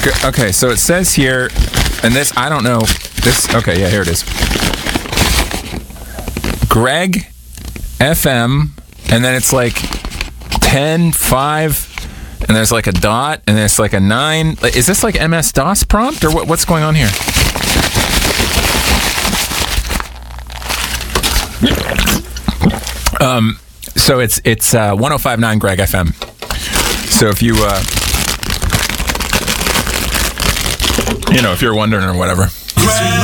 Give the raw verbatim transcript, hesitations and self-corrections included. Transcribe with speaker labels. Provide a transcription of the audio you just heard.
Speaker 1: Okay, so it says here, and this, I don't know. This, okay, yeah, here it is. Greg F M, and then it's like ten, five, and there's like a dot, and there's like a nine. Is this like M S DOS prompt, or what, what's going on here? Um, so it's it's uh, one oh five point nine Greg F M. So if you, uh, you know, if you're wondering or whatever.